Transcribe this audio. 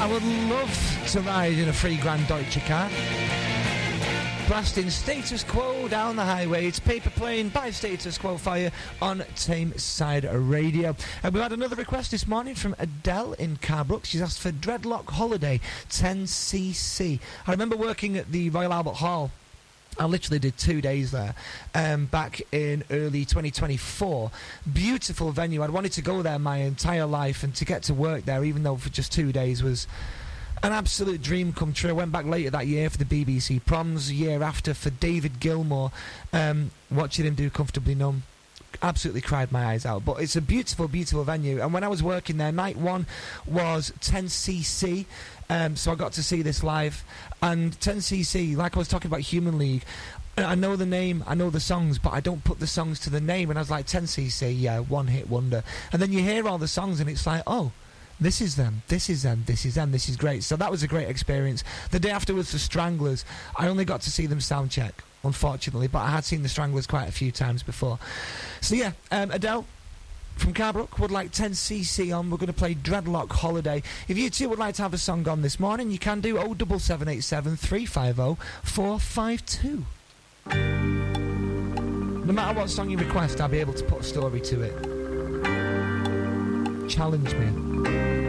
I would love to ride in a 3 grand Deutsche car. Blasting Status Quo down the highway. It's Paper Plane by Status Quo Fire on Tameside Radio. And we've had another request this morning from Adele in Carbrook. She's asked for Dreadlock Holiday 10cc. I remember working at the Royal Albert Hall. I literally did 2 days there back in early 2024. Beautiful venue. I'd wanted to go there my entire life, and to get to work there, even though for just 2 days, was an absolute dream come true. I went back later that year for the BBC Proms, a year after for David Gilmour, watching him do Comfortably Numb. Absolutely cried my eyes out. But it's a beautiful, beautiful venue. And when I was working there, night one was 10cc, so I got to see this live. And 10cc, like I was talking about Human League, I know the name, I know the songs, but I don't put the songs to the name. And I was like, 10cc, yeah, one hit wonder. And then you hear all the songs and it's like, oh, this is them, this is them, this is them, this is great. So that was a great experience. The day after was the Stranglers. I only got to see them sound check, unfortunately, but I had seen the Stranglers quite a few times before. So yeah, Adele from Carbrook would like 10cc on. We're going to play Dreadlock Holiday. If you too would like to have a song on this morning, you can do 07787 350 452. No matter what song you request, I'll be able to put a story to it. Challenge me.